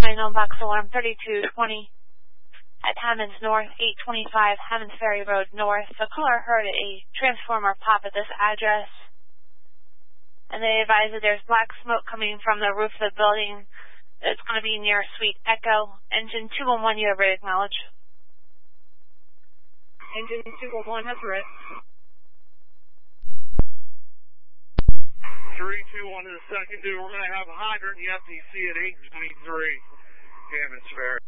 Manual box alarm 3220 at Hammonds North, 825 Hammonds Ferry Road North. The caller heard a transformer pop at this address, and they advise that there's black smoke coming from the roof of the building. It's going to be near Suite Echo. Engine 211, you have ready to acknowledge. Engine 211 has read. 321 to the second, dude. We're going to have a hydrant in the FTC at 823 Hammonds Ferry.